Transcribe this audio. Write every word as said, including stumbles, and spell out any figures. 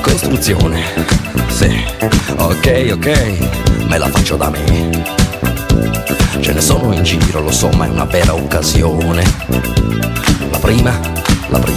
costruzione. Sì, ok, ok, me la faccio da me. Ce ne sono in giro, lo so, ma è una vera occasione. La prima, la prima